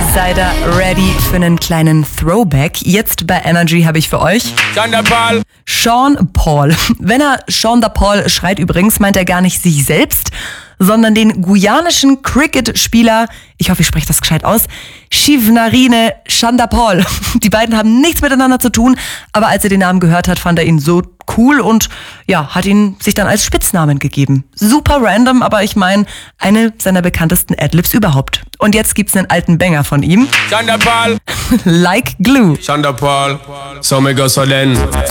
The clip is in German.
Seid ihr ready für einen kleinen Throwback? Jetzt bei Energy habe ich für euch Sean Paul. Wenn er Sean Paul schreit übrigens, meint er gar nicht sich selbst, sondern den guyanischen Cricket-Spieler, ich hoffe, ich spreche das gescheit aus, Shivnarine Chanderpaul. Die beiden haben nichts miteinander zu tun, aber als er den Namen gehört hat, fand er ihn so cool und ja, hat ihn sich dann als Spitznamen gegeben. Super random, aber ich meine, eine seiner bekanntesten Adlibs überhaupt. Und jetzt gibt's einen alten Banger von ihm. Chanderpaul, Like Glue. Chanderpaul, so me go so then.